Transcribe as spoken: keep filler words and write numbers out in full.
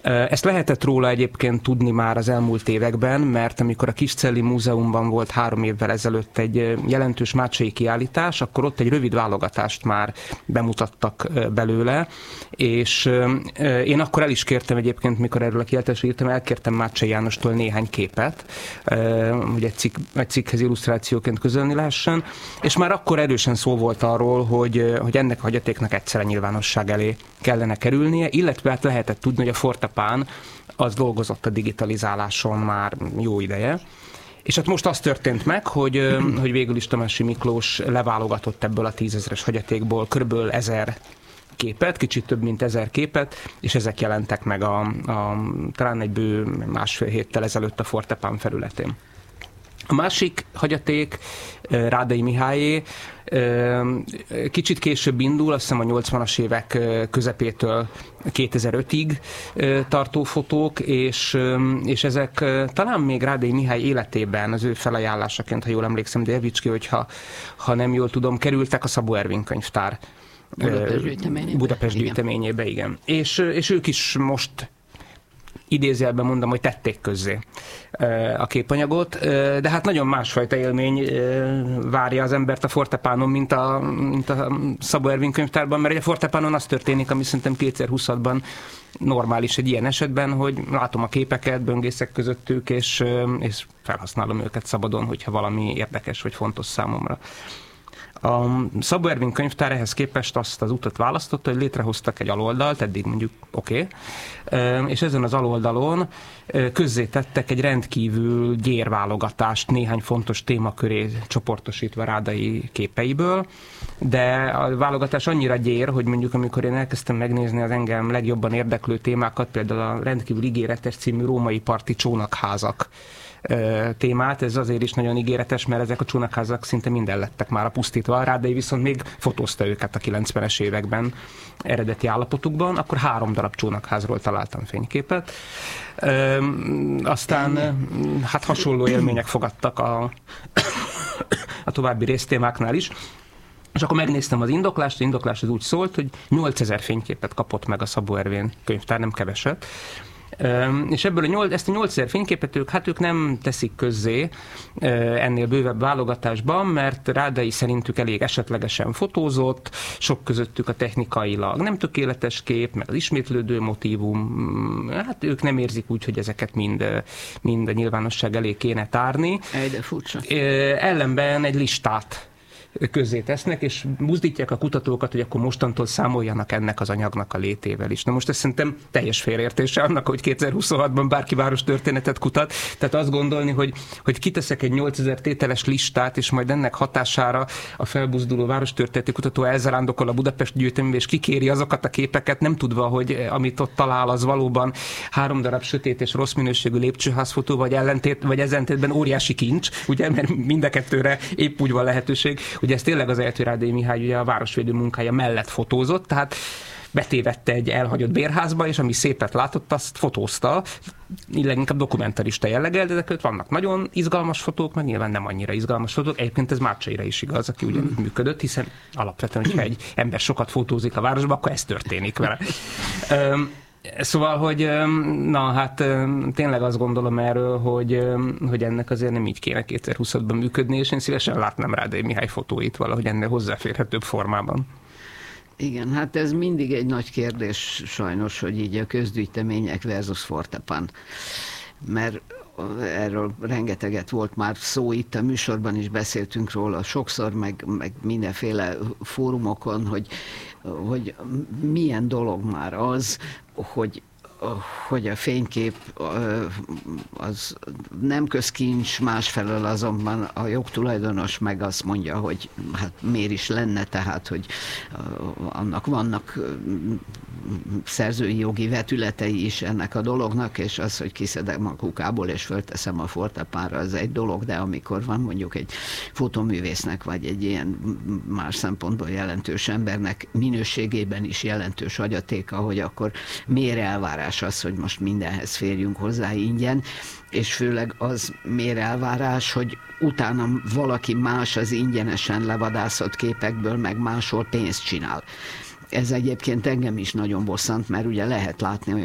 Ezt lehetett róla egyébként tudni már az elmúlt években, mert amikor a Kiscelli Múzeumban volt három évvel ezelőtt egy jelentős mácsai kiállítás, akkor ott egy rövid válogatást már bemutattak belőle, és én akkor el is kértem egyébként, mikor erről a kiállításról írtam, elkértem Mácsai Jánostól néhány képet, hogy egy, cikk, egy cikkhez illusztrációként közölni lehessen, és már akkor erősen szó volt arról, hogy, hogy ennek a hagyatéknak egyszerre nyilvánosság elé kellene kerülnie, illetve hát lehetett tudni, hogy a Fortepán az dolgozott a digitalizáláson már jó ideje. És hát most az történt meg, hogy, hogy végül is Tamássy Miklós leválogatott ebből a tízezres hagyatékból körülbelül ezer képet, kicsit több mint ezer képet, és ezek jelentek meg a, a, talán egy bő másfél héttel ezelőtt a Fortepán felületén. A másik hagyaték, Rádai Mihályé, kicsit később indul, azt hiszem a nyolcvanas évek közepétől kétezer-ötig tartó fotók, és, és ezek talán még Rádai Mihály életében az ő felajánlásaként, ha jól emlékszem, de javíts ki, hogyha ha nem jól tudom, kerültek a Szabó Ervin könyvtár Budapest gyűjteményébe. Budapest gyűjteményébe, igen. igen. És, és ők is most idézőjelben mondom, hogy tették közzé a képanyagot, de hát nagyon másfajta élmény várja az embert a Fortepánon, mint a, mint a Szabó Ervin könyvtárban, mert a Fortepánon az történik, ami szerintem kétezer-huszonban normális egy ilyen esetben, hogy látom a képeket, böngészek közöttük, és, és felhasználom őket szabadon, hogyha valami érdekes vagy fontos számomra. A Szabó Ervin könyvtár ehhez képest azt az utat választotta, hogy létrehoztak egy aloldalt, eddig mondjuk oké, okay, és ezen az aloldalon közzétettek egy rendkívül gyérválogatást néhány fontos témaköré csoportosítva Rádai képeiből, de a válogatás annyira gyér, hogy mondjuk amikor én elkezdtem megnézni az engem legjobban érdeklő témákat, például a rendkívül ígéretes című római parti csónakházak témát, ez azért is nagyon ígéretes, mert ezek a csónakházak szinte minden lettek már a pusztítva, Rádai viszont még fotózta őket a kilencvenes években eredeti állapotukban, akkor három darab csónakházról találtam fényképet. Ö, aztán hát hasonló élmények fogadtak a, a további résztémáknál is. És akkor megnéztem az indoklást, az indoklás az úgy szólt, hogy nyolcezer fényképet kapott meg a Szabó Ervin könyvtár, nem keveset. És ebből a nyolc, ezt a nyolcezer fényképet ők, hát ők nem teszik közzé ennél bővebb válogatásban, mert Rádai szerintük elég esetlegesen fotózott, sok közöttük a technikailag nem tökéletes kép, meg az ismétlődő motívum, hát ők nem érzik úgy, hogy ezeket mind, mind a nyilvánosság elé kéne tárni. Ejde furcsa. Ellenben egy listát közzé tesznek, és buzdítják a kutatókat, hogy akkor mostantól számoljanak ennek az anyagnak a létével is. Na most ez szerintem teljes félreértése annak, hogy kétezer-huszonhatban bárki város történetet kutat. Tehát azt gondolni, hogy, hogy kiteszek egy nyolcezer tételes listát, és majd ennek hatására a felbuzduló várostörténeti kutató elzarándokol a Budapest gyűjteménybe, és kikéri azokat a képeket, nem tudva, hogy amit ott talál, az valóban három darab sötét és rossz minőségű lépcsőházfotó, vagy ellentét, vagy ellentétben óriási kincs, ugye, mert mind a kettőre épp úgy van lehetőség. Ugye ez tényleg az eltű Rádai Mihály ugye a városvédő munkája mellett fotózott, tehát betévette egy elhagyott bérházba, és ami szépet látott, azt fotózta, leginkább dokumentarista jelleggel, de ezek vannak nagyon izgalmas fotók, meg nyilván nem annyira izgalmas fotók. Egyébként ez Mácsaira is igaz, aki ugyanígy működött, hiszen alapvetően, hogyha egy ember sokat fotózik a városba, akkor ez történik vele. Szóval, hogy na hát tényleg azt gondolom erről, hogy, hogy ennek azért nem így kéne kétezer-huszonban működni, és én szívesen látnám Rádai Mihály fotóit valahogy ennél hozzáférhetőbb formában. Igen, hát ez mindig egy nagy kérdés sajnos, hogy így a közgyűjtemények versus Fortepán. Mert erről rengeteget volt már szó, itt a műsorban is beszéltünk róla sokszor, meg, meg mindenféle fórumokon, hogy, hogy milyen dolog már az, hogy hogy a fénykép az nem közkincs, másfelől azonban a jogtulajdonos meg azt mondja, hogy hát miért is lenne, tehát, hogy annak vannak szerzői jogi vetületei is ennek a dolognak, és az, hogy kiszedem a kukából és fölteszem a Fortepánra, az egy dolog, de amikor van mondjuk egy fotoművésznek, vagy egy ilyen más szempontból jelentős embernek minőségében is jelentős hagyatéka, hogy akkor miért elvárás az, hogy most mindenhez férjünk hozzá ingyen, és főleg az miért elvárás, hogy utána valaki más az ingyenesen levadászott képekből meg máshol pénzt csinál. Ez egyébként engem is nagyon bosszant, mert ugye lehet látni olyan